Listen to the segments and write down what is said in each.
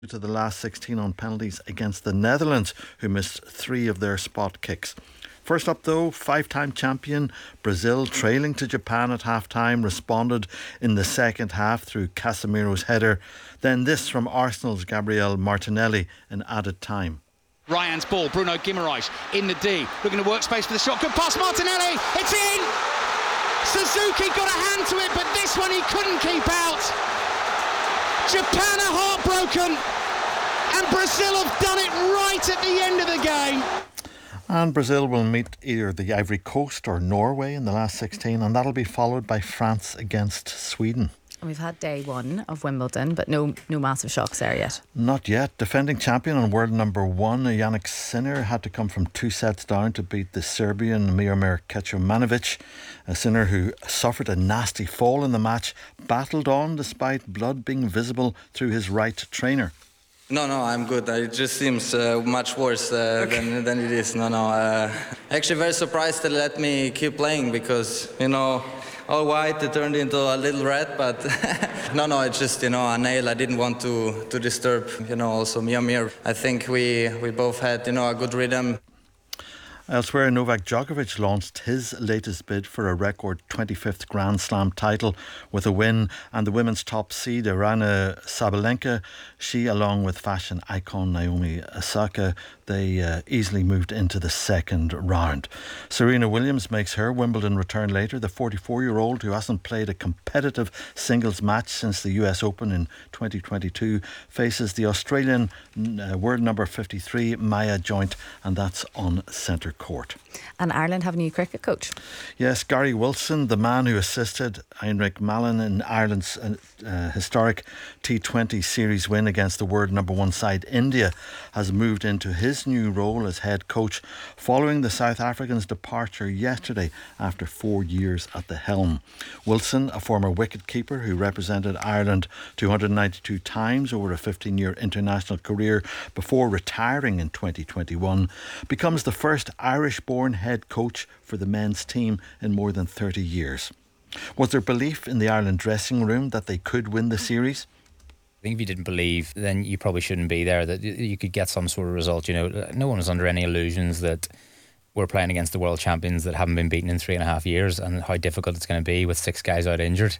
to the last 16 on penalties against the Netherlands, who missed 3 of their spot kicks. First up though, 5-time champion Brazil, trailing to Japan at half-time, responded in the second half through Casemiro's header. Then this from Arsenal's Gabriel Martinelli in added time. Ryan's ball, Bruno Guimaraes in the D, looking to work space for the shot. Good pass, Martinelli, it's in! Suzuki got a hand to it, but this one he couldn't keep out. Japan are heartbroken, and Brazil have done it right at the end of the game. And Brazil will meet either the Ivory Coast or Norway in the last 16, and that'll be followed by France against Sweden. We've had day 1 of Wimbledon, but no massive shocks there yet. Not yet. Defending champion and world number 1, Jannik Sinner, had to come from 2 sets down to beat the Serbian Miomir Kecmanovic. A Sinner who suffered a nasty fall in the match, battled on despite blood being visible through his right trainer. No, I'm good. It just seems much worse than it is. Actually very surprised they let me keep playing because, all white, it turned into a little red, but it's just, a nail. I didn't want to disturb, also Miomir. I think we both had, a good rhythm. Elsewhere, Novak Djokovic launched his latest bid for a record 25th Grand Slam title with a win, and the women's top seed Aryna Sabalenka, she along with fashion icon Naomi Osaka, they easily moved into the second round. Serena Williams makes her Wimbledon return later. The 44-year-old, who hasn't played a competitive singles match since the US Open in 2022, faces the Australian world number 53 Maya Joint, and that's on centre court. And Ireland have a new cricket coach. Yes, Gary Wilson, the man who assisted Heinrich Mallon in Ireland's historic T20 series win against the world number 1 side India, has moved into his new role as head coach following the South Africans' departure yesterday after 4 years at the helm. Wilson, a former wicketkeeper who represented Ireland 292 times over a 15-year international career before retiring in 2021, becomes the first Irish-born head coach for the men's team in more than 30 years. Was there belief in the Ireland dressing room that they could win the series? I think if you didn't believe, then you probably shouldn't be there, that you could get some sort of result. No one was under any illusions that we're playing against the world champions that haven't been beaten in 3.5 years and how difficult it's going to be with 6 guys out injured.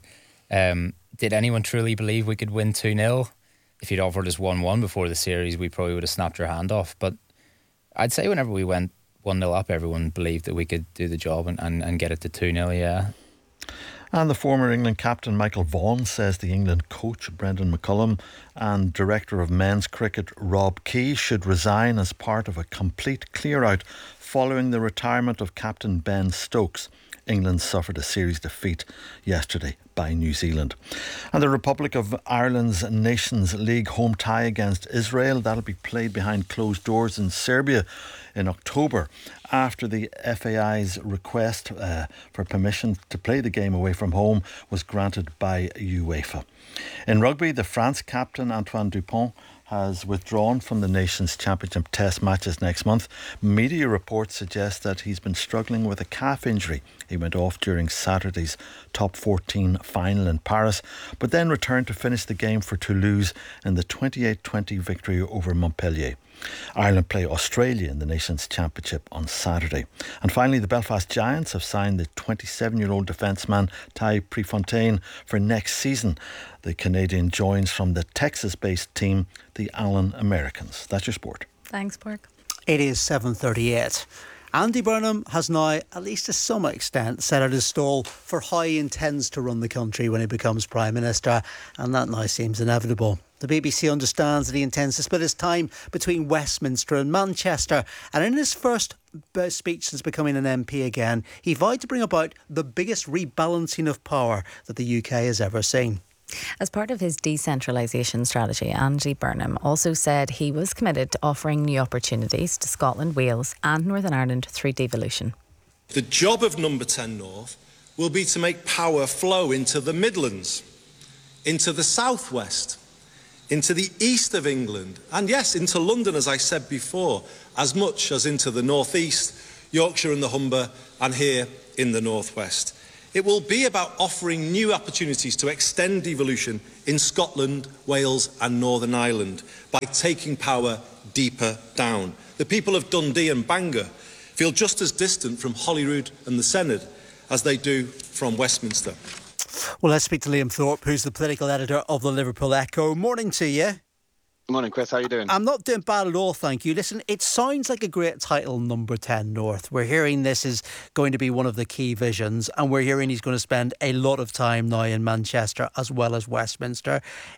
Did anyone truly believe we could win 2-0? If you'd offered us 1-1 before the series, we probably would have snapped your hand off. But I'd say whenever we went 1-0 up, everyone believed that we could do the job and get it to 2-0, yeah. And the former England captain Michael Vaughan says the England coach Brendan McCullum and director of men's cricket Rob Key should resign as part of a complete clear-out following the retirement of captain Ben Stokes. England suffered a series defeat yesterday by New Zealand. And the Republic of Ireland's Nations League home tie against Israel, that'll be played behind closed doors in Serbia in October after the FAI's request for permission to play the game away from home was granted by UEFA. In rugby, the France captain Antoine Dupont has withdrawn from the Nations Championship Test matches next month. Media reports suggest that he's been struggling with a calf injury. He went off during Saturday's top 14 final in Paris, but then returned to finish the game for Toulouse in the 28-20 victory over Montpellier. Ireland play Australia in the Nations Championship on Saturday. And finally, the Belfast Giants have signed the 27-year-old defenceman Ty Prefontaine for next season. The Canadian joins from the Texas-based team, the Allen Americans. That's your sport. Thanks, Park. It is 7:38. Andy Burnham has now, at least to some extent, set out his stall for how he intends to run the country when he becomes Prime Minister, and that now seems inevitable. The BBC understands that he intends to split his time between Westminster and Manchester, and in his first speech since becoming an MP again, he vowed to bring about the biggest rebalancing of power that the UK has ever seen. As part of his decentralisation strategy, Andy Burnham also said he was committed to offering new opportunities to Scotland, Wales and Northern Ireland through devolution. The job of Number 10 North will be to make power flow into the Midlands, into the South West, into the east of England, and yes, into London, as I said before, as much as into the North East, Yorkshire and the Humber, and here in the North West. It will be about offering new opportunities to extend devolution in Scotland, Wales and Northern Ireland by taking power deeper down. The people of Dundee and Bangor feel just as distant from Holyrood and the Senedd as they do from Westminster. Well, let's speak to Liam Thorpe, who's the political editor of the Liverpool Echo. Morning to you. Good morning, Chris. How are you doing? I'm not doing bad at all, thank you. Listen, it sounds like a great title, Number 10 North. We're hearing this is going to be one of the key visions, and we're hearing he's going to spend a lot of time now in Manchester as well as Westminster.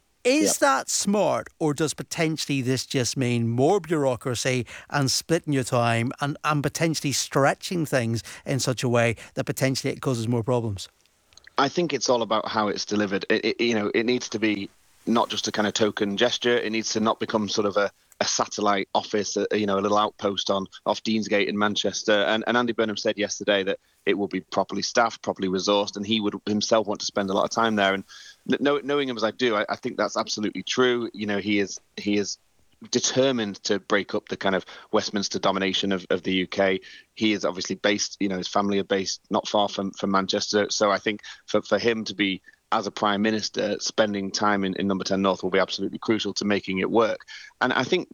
Is that smart, or does potentially this just mean more bureaucracy and splitting your time and potentially stretching things in such a way that potentially it causes more problems? I think it's all about how it's delivered. It needs to be not just a kind of token gesture. It needs to not become sort of a satellite office, a little outpost off Deansgate in Manchester. And Andy Burnham said yesterday that it will be properly staffed, properly resourced, and he would himself want to spend a lot of time there. And knowing him as I do, I think that's absolutely true. He is determined to break up the kind of Westminster domination of the UK. He is obviously based, his family are based not far from Manchester. So I think for him to be, as a Prime Minister, spending time in Number 10 North will be absolutely crucial to making it work. And I think,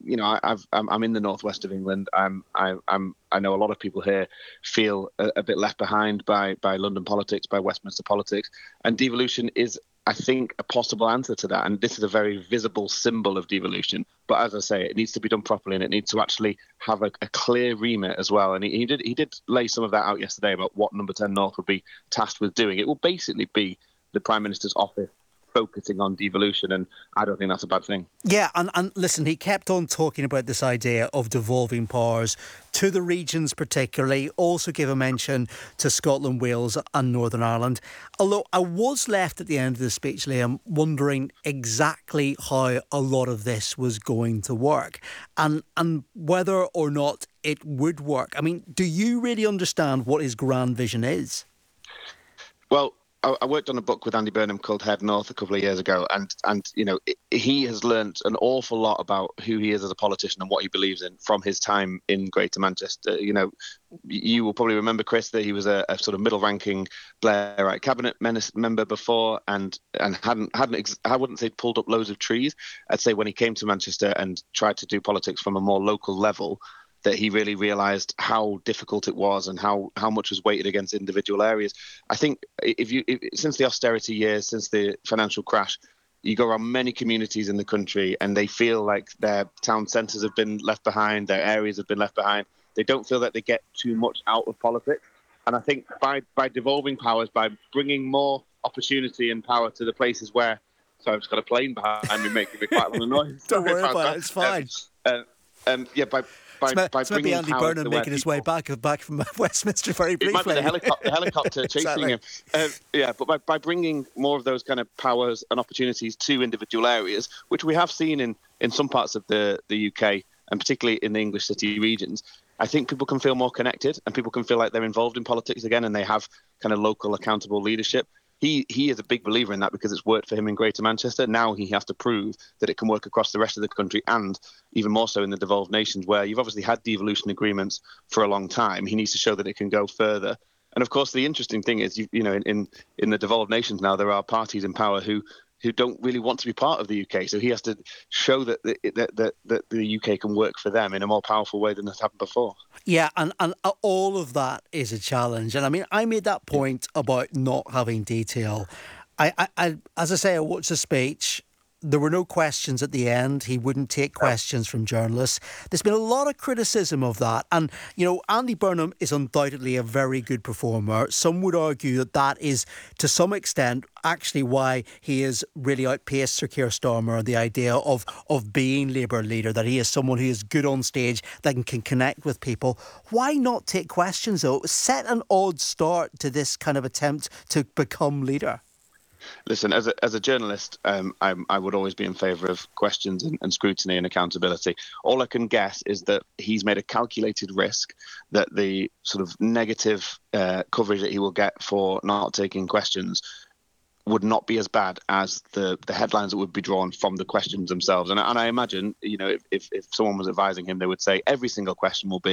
I'm in the northwest of England. I know a lot of people here feel a bit left behind by London politics, by Westminster politics. And devolution is, I think, a possible answer to that. And this is a very visible symbol of devolution. But as I say, it needs to be done properly, and it needs to actually have a clear remit as well. And he did lay some of that out yesterday about what Number 10 North would be tasked with doing. It will basically be the Prime Minister's office focusing on devolution, and I don't think that's a bad thing. Yeah, and listen, he kept on talking about this idea of devolving powers to the regions particularly, also give a mention to Scotland, Wales and Northern Ireland. Although I was left at the end of the speech, Liam, wondering exactly how a lot of this was going to work and whether or not it would work. I mean, do you really understand what his grand vision is? Well, I worked on a book with Andy Burnham called Head North a couple of years ago, and he has learnt an awful lot about who he is as a politician and what he believes in from his time in Greater Manchester. You will probably remember, Chris, that he was a sort of middle-ranking Blairite cabinet member before, and I wouldn't say pulled up loads of trees. I'd say when he came to Manchester and tried to do politics from a more local level, that he really realised how difficult it was and how much was weighted against individual areas. I think since the austerity years, since the financial crash, you go around many communities in the country and they feel like their town centres have been left behind, their areas have been left behind. They don't feel that they get too much out of politics. And I think by devolving powers, by bringing more opportunity and power to the places where... Sorry, I've just got a plane behind me making me quite a lot of noise. Don't worry about it, it's fine. By bringing Andy Burnham making his way back from Westminster very briefly. It might be the helicopter chasing him. But by bringing more of those kind of powers and opportunities to individual areas, which we have seen in some parts of the UK, and particularly in the English city regions, I think people can feel more connected and people can feel like they're involved in politics again and they have kind of local accountable leadership. He is a big believer in that because it's worked for him in Greater Manchester. Now he has to prove that it can work across the rest of the country and even more so in the devolved nations where you've obviously had devolution agreements for a long time. He needs to show that it can go further. And of course, the interesting thing is, in the devolved nations now, there are parties in power who don't really want to be part of the UK. So he has to show that the UK can work for them in a more powerful way than has happened before. Yeah, and all of that is a challenge. And I mean, I made that point about not having detail. I as I say, I watched the speech. There were no questions at the end. He wouldn't take questions from journalists. There's been a lot of criticism of that. And, Andy Burnham is undoubtedly a very good performer. Some would argue that is, to some extent, actually why he has really outpaced Sir Keir Starmer on the idea of being Labour leader, that he is someone who is good on stage, that can connect with people. Why not take questions, though? Set an odd start to this kind of attempt to become leader. Listen, as a journalist, I would always be in favour of questions and scrutiny and accountability. All I can guess is that he's made a calculated risk that the sort of negative coverage that he will get for not taking questions would not be as bad as the headlines that would be drawn from the questions themselves. And I imagine, if someone was advising him, they would say every single question will be,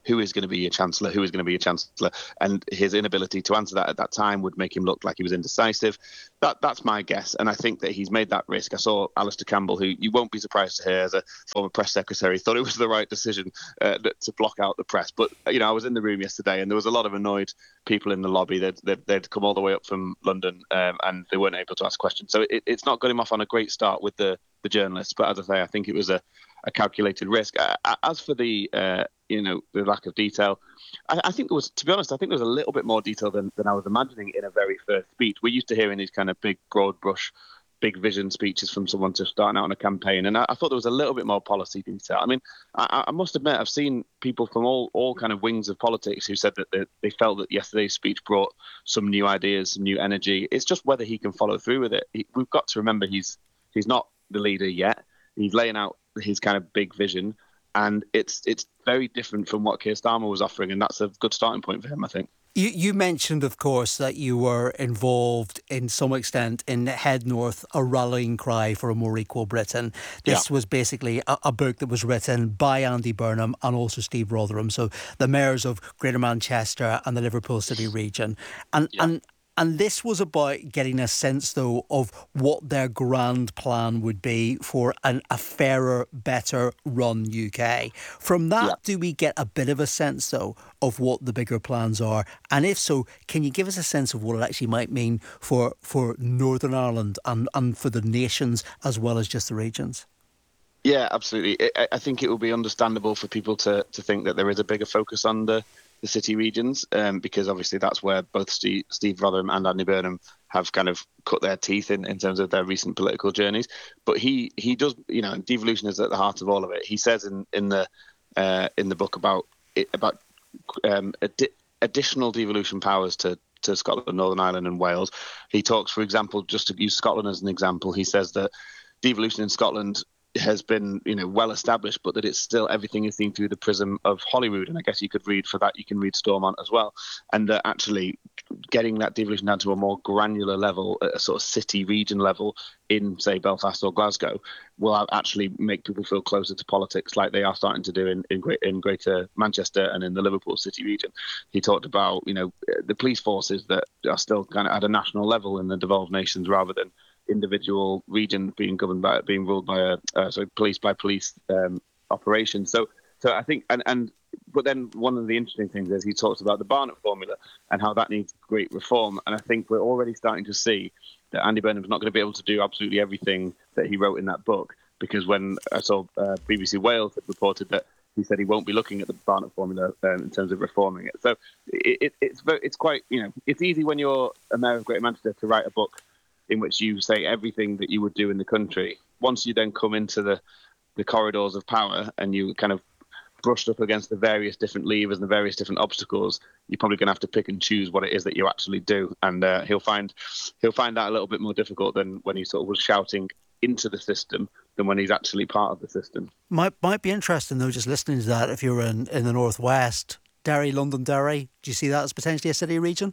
who is going to be your chancellor, and his inability to answer that at that time would make him look like he was indecisive. That's my guess, and I think that he's made that risk. I saw Alistair Campbell, who you won't be surprised to hear as a former press secretary, thought it was the right decision to block out the press. But I was in the room yesterday, and there was a lot of annoyed people in the lobby. They'd come all the way up from London, and they weren't able to ask questions. So it's not got him off on a great start with the journalists. But as I say, I think it was a calculated risk. As for the lack of detail, I think there was, to be honest, I think there was a little bit more detail than I was imagining in a very first speech. We're used to hearing these kind of big, broad brush, big vision speeches from someone just starting out on a campaign. And I thought there was a little bit more policy detail. I mean, I must admit, I've seen people from all kind of wings of politics who said that they felt that yesterday's speech brought some new ideas, some new energy. It's just whether he can follow through with it. We've got to remember he's not the leader yet. He's laying out his kind of big vision, and it's very different from what Keir Starmer was offering, and that's a good starting point for him, I think. You mentioned, of course, that you were involved in some extent in Head North, a rallying cry for a more equal Britain. This was basically a book that was written by Andy Burnham and also Steve Rotherham, so the mayors of Greater Manchester and the Liverpool City region. And this was about getting a sense, though, of what their grand plan would be for a fairer, better run UK. From that, do we get a bit of a sense, though, of what the bigger plans are? And if so, can you give us a sense of what it actually might mean for Northern Ireland and for the nations as well as just the regions? Yeah, absolutely. I think it will be understandable for people to think that there is a bigger focus on the city regions, because obviously that's where both Steve Rotherham and Andy Burnham have kind of cut their teeth in terms of their recent political journeys. But he does, devolution is at the heart of all of it. He says in the book about additional devolution powers to Scotland, Northern Ireland and Wales. He talks, for example, just to use Scotland as an example, he says that devolution in Scotland has been, well established, but that it's still, everything is seen through the prism of Holyrood. And I guess you could read Stormont as well. And actually getting that devolution down to a more granular level, a sort of city region level in, say, Belfast or Glasgow, will actually make people feel closer to politics, like they are starting to do in Greater Manchester and in the Liverpool City region. He talked about, the police forces that are still kind of at a national level in the devolved nations, rather than individual region being ruled by police by police operation. So I think, but then one of the interesting things is he talks about the Barnett formula and how that needs great reform. And I think we're already starting to see that Andy Burnham's not going to be able to do absolutely everything that he wrote in that book, because when I saw BBC Wales had reported that he said he won't be looking at the Barnett formula in terms of reforming it. So it's quite, it's easy when you're a mayor of Greater Manchester to write a book in which you say everything that you would do in the country. Once you then come into the corridors of power and you kind of brushed up against the various different levers and the various different obstacles, you're probably going to have to pick and choose what it is that you actually do. And he'll find that a little bit more difficult than when he sort of was shouting into the system than when he's actually part of the system. Might be interesting, though, just listening to that, if you're in the Northwest, Derry, Londonderry, do you see that as potentially a city region?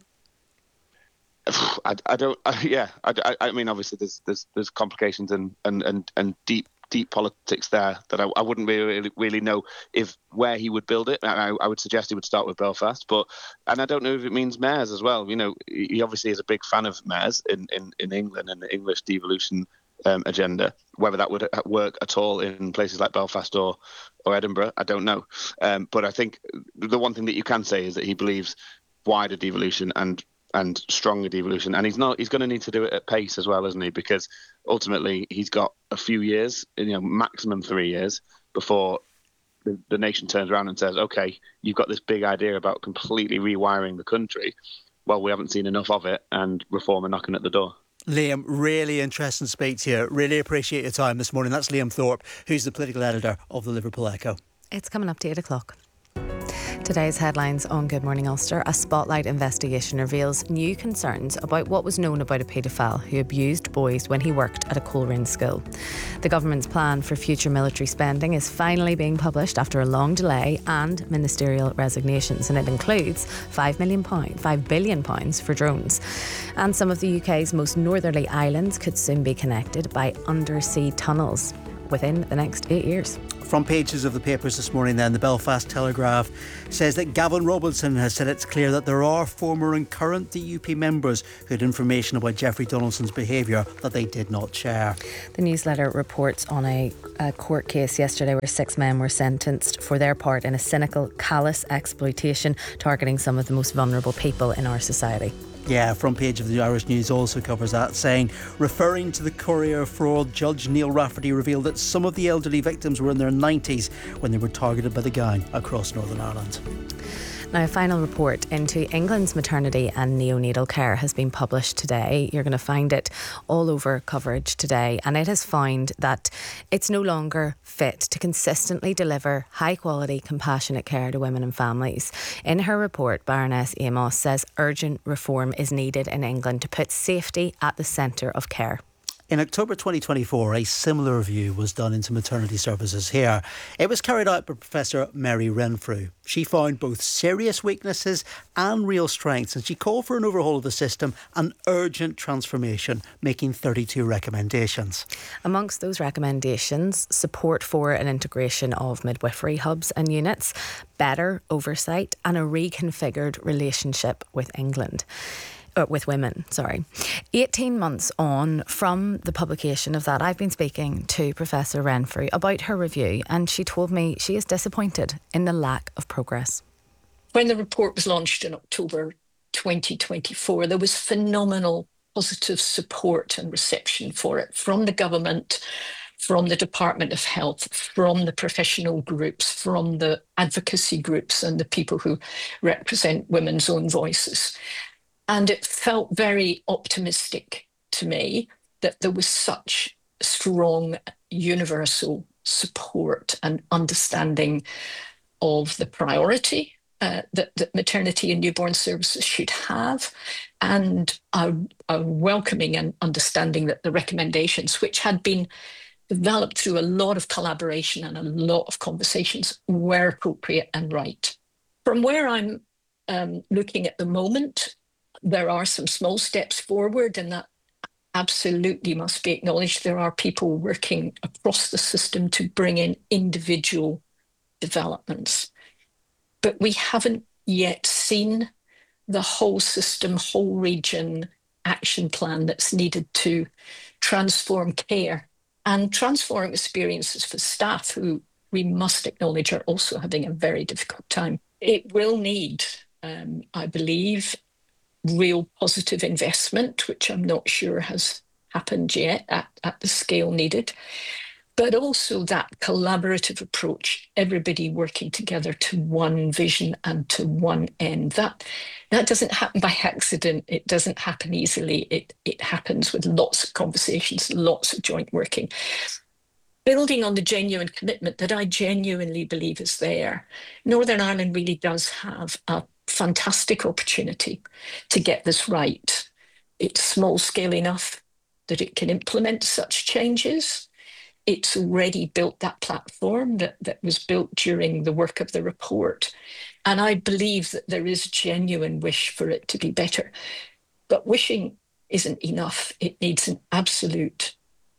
I don't. I mean, obviously, there's complications and deep politics there that I wouldn't really know where he would build it. And I would suggest he would start with Belfast, and I don't know if it means mayors as well. He obviously is a big fan of mayors in England and the English devolution agenda. Whether that would work at all in places like Belfast or Edinburgh, I don't know. But I think the one thing that you can say is that he believes wider devolution and stronger devolution, and he's going to need to do it at pace as well, isn't he? Because ultimately he's got a few years, maximum 3 years, before the nation turns around and says, okay, you've got this big idea about completely rewiring the country. Well, we haven't seen enough of it, and reform are knocking at the door. Liam, really interesting speech here. Really appreciate your time this morning. That's Liam Thorpe, who's the political editor of the Liverpool Echo. It's coming up to 8 o'clock. Today's headlines on Good Morning Ulster. A Spotlight investigation reveals new concerns about what was known about a paedophile who abused boys when he worked at a Coleraine school. The government's plan for future military spending is finally being published after a long delay and ministerial resignations, and it includes £5 billion for drones. And some of the UK's most northerly islands could soon be connected by undersea tunnels. within the next 8 years. Front pages of the papers this morning then, the Belfast Telegraph says that Gavin Robinson has said it's clear that there are former and current DUP members who had information about Jeffrey Donaldson's behaviour that they did not share. The newsletter reports on a court case yesterday where 6 men were sentenced for their part in a cynical, callous exploitation targeting some of the most vulnerable people in our society. Yeah, front page of the Irish News also covers that, saying, referring to the Courier fraud, Judge Neil Rafferty revealed that some of the elderly victims were in their 90s when they were targeted by the gang across Northern Ireland. Now, a final report into England's maternity and neonatal care has been published today. You're going to find it all over coverage today, and it has found that it's no longer fit to consistently deliver high quality, compassionate care to women and families. In her report, Baroness Amos says urgent reform is needed in England to put safety at the centre of care. In October 2024, a similar review was done into maternity services here. It was carried out by Professor Mary Renfrew. She found both serious weaknesses and real strengths, and she called for an overhaul of the system and urgent transformation, making 32 recommendations. Amongst those recommendations, support for an integration of midwifery hubs and units, better oversight and a reconfigured relationship with women. 18 months on from the publication of that, I've been speaking to Professor Renfrew about her review, and she told me she is disappointed in the lack of progress. When the report was launched in October 2024, there was phenomenal positive support and reception for it from the government, from the Department of Health, from the professional groups, from the advocacy groups and the people who represent women's own voices. And it felt very optimistic to me that there was such strong universal support and understanding of the priority that maternity and newborn services should have, and a welcoming and understanding that the recommendations, which had been developed through a lot of collaboration and a lot of conversations, were appropriate and right. From where I'm looking at the moment, there are some small steps forward, and that absolutely must be acknowledged. There are people working across the system to bring in individual developments. But we haven't yet seen the whole system, whole region action plan that's needed to transform care and transform experiences for staff who we must acknowledge are also having a very difficult time. It will need, I believe, real positive investment, which I'm not sure has happened yet at the scale needed, but also that collaborative approach, everybody working together to one vision and to one end. That doesn't happen by accident. It doesn't happen easily. It happens with lots of conversations, lots of joint working. Building on the genuine commitment that I genuinely believe is there, Northern Ireland really does have a fantastic opportunity to get this right. It's small scale enough that it can implement such changes. It's already built that platform that was built during the work of the report. And I believe that there is a genuine wish for it to be better. But wishing isn't enough. It needs an absolute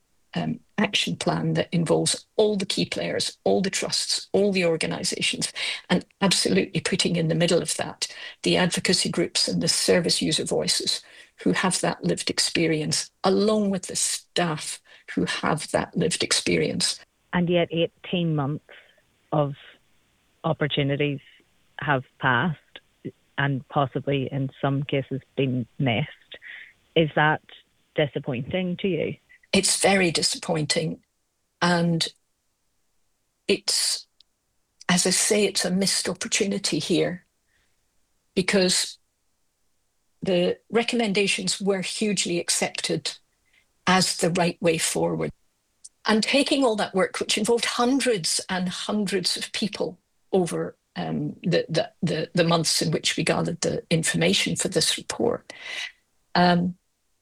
action plan that involves all the key players, all the trusts, all the organisations, and absolutely putting in the middle of that the advocacy groups and the service user voices who have that lived experience, along with the staff who have that lived experience. And yet 18 months of opportunities have passed and possibly in some cases been missed. Is that disappointing to you? It's very disappointing. And it's, as I say, it's a missed opportunity here because the recommendations were hugely accepted as the right way forward. And taking all that work, which involved hundreds and hundreds of people over the months in which we gathered the information for this report, and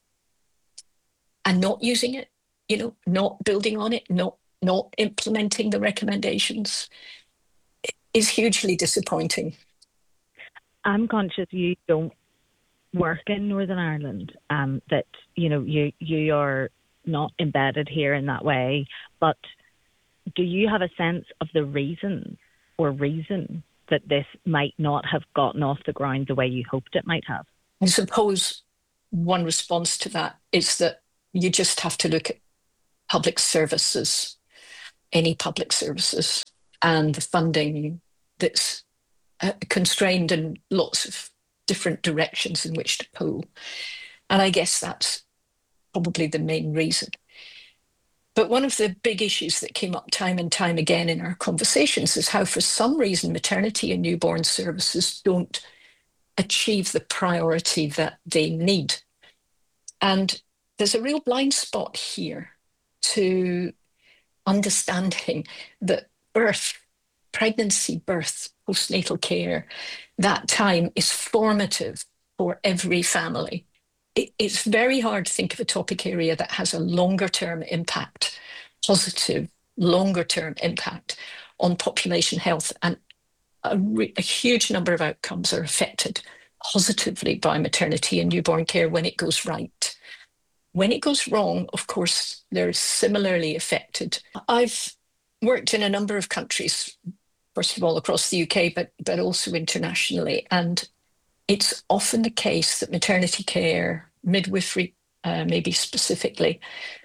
not using it, not building on it, not implementing the recommendations, is hugely disappointing. I'm conscious you don't work in Northern Ireland, that you are not embedded here in that way, but do you have a sense of the reason that this might not have gotten off the ground the way you hoped it might have? I suppose one response to that is that you just have to look at public services, any public services, and the funding that's constrained in lots of different directions in which to pull. And I guess that's probably the main reason. But one of the big issues that came up time and time again in our conversations is how, for some reason, maternity and newborn services don't achieve the priority that they need. And there's a real blind spot here to understanding that pregnancy, birth, postnatal care, that time is formative for every family. It's very hard to think of a topic area that has a longer-term impact, positive longer-term impact on population health. And a huge number of outcomes are affected positively by maternity and newborn care when it goes right. When it goes wrong, of course, they're similarly affected. I've worked in a number of countries, first of all across the UK, but also internationally. And it's often the case that maternity care, midwifery maybe specifically,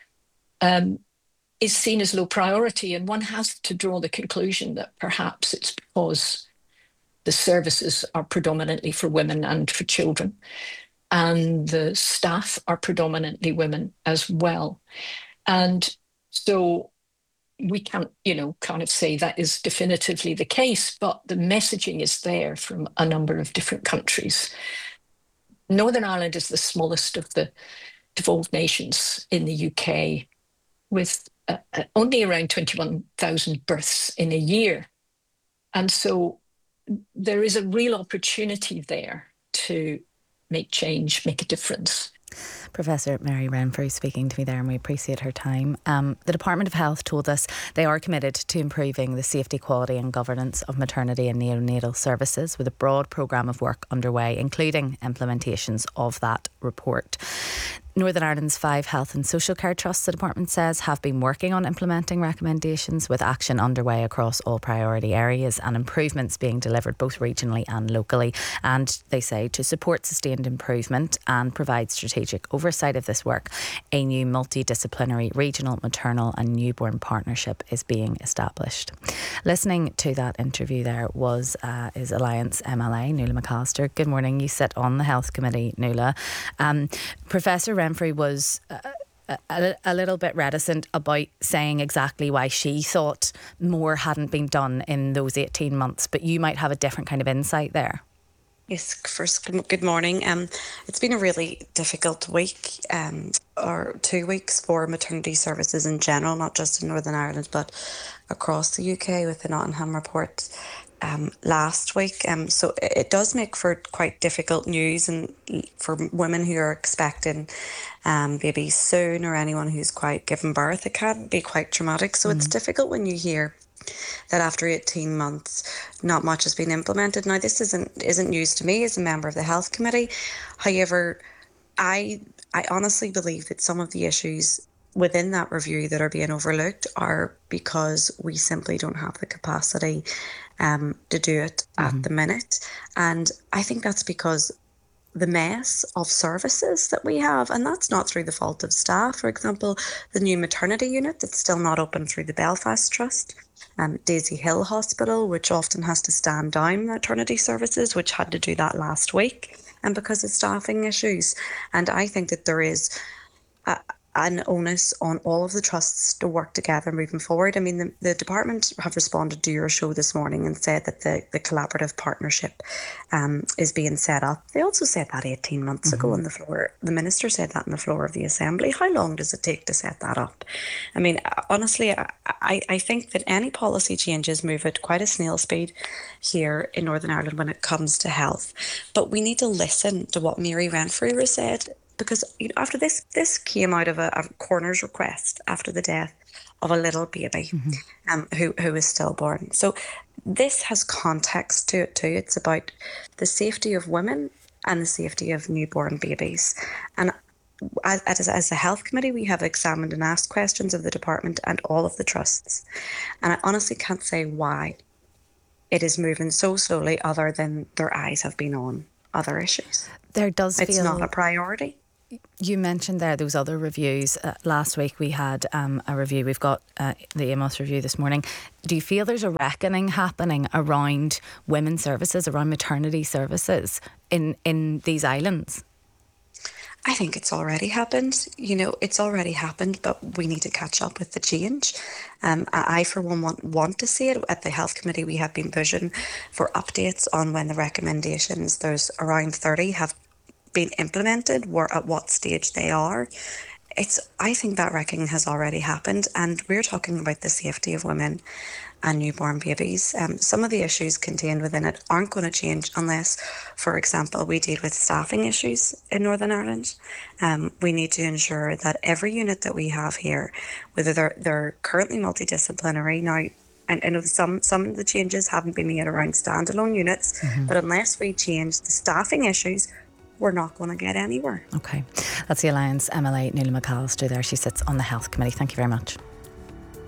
is seen as low priority. And one has to draw the conclusion that perhaps it's because the services are predominantly for women and for children, and the staff are predominantly women as well. And so we can't, kind of say that is definitively the case, but the messaging is there from a number of different countries. Northern Ireland is the smallest of the devolved nations in the UK, with only around 21,000 births in a year. And so there is a real opportunity there to make change, make a difference. Professor Mary Renfrew speaking to me there, and we appreciate her time. The Department of Health told us they are committed to improving the safety, quality and governance of maternity and neonatal services, with a broad programme of work underway, including implementations of that report. Northern Ireland's 5 health and social care trusts, the department says, have been working on implementing recommendations, with action underway across all priority areas and improvements being delivered both regionally and locally. And they say to support sustained improvement and provide strategic oversight of this work, a new multidisciplinary regional maternal and newborn partnership is being established. Listening to that interview there was is Alliance MLA Nuala McAllister. Good morning. You sit on the Health Committee, Nuala. Professor Renfrew was a little bit reticent about saying exactly why she thought more hadn't been done in those 18 months, but you might have a different kind of insight there. Yes, first, good morning. It's been a really difficult week or 2 weeks for maternity services in general, not just in Northern Ireland, but across the UK, with the Nottingham report last week. So it does make for quite difficult news, and for women who are expecting babies soon, or anyone who's quite given birth, it can be quite traumatic. So it's difficult when you hear that after 18 months not much has been implemented. Now, this isn't news to me as a member of the Health Committee. However, I honestly believe that some of the issues within that review that are being overlooked are because we simply don't have the capacity to do it at the minute. And I think that's because the mess of services that we have, and that's not through the fault of staff. For example, the new maternity unit that's still not open through the Belfast Trust, Daisy Hill Hospital, which often has to stand down maternity services, which had to do that last week, and because of staffing issues. And I think that there is an onus on all of the trusts to work together moving forward. I mean, the department have responded to your show this morning and said that the collaborative partnership is being set up. They also said that 18 months ago on the floor. The minister said that on the floor of the Assembly. How long does it take to set that up? I mean, honestly, I think that any policy changes move at quite a snail speed here in Northern Ireland when it comes to health. But we need to listen to what Mary Renfrew has said, because after this came out of a coroner's request after the death of a little baby who was stillborn. So this has context to it too. It's about the safety of women and the safety of newborn babies. And as a health committee, we have examined and asked questions of the department and all of the trusts. And I honestly can't say why it is moving so slowly other than their eyes have been on other issues. It's not a priority. You mentioned there those other reviews. Last week we had a review. We've got the Amos review this morning. Do you feel there's a reckoning happening around women's services, around maternity services in these islands? I think it's already happened. It's already happened, but we need to catch up with the change. I, for one, want to see it. At the Health Committee, we have been pushing for updates on when the recommendations, there's around 30, have been implemented, or at what stage they are. I think that reckoning has already happened, and we're talking about the safety of women and newborn babies. Some of the issues contained within it aren't going to change unless, for example, we deal with staffing issues in Northern Ireland. We need to ensure that every unit that we have here, whether they're currently multidisciplinary now, and I know some of the changes haven't been made around standalone units, but unless we change the staffing issues, we're not going to get anywhere. Okay. That's the Alliance MLA, Nuala McAllister there. She sits on the Health Committee. Thank you very much.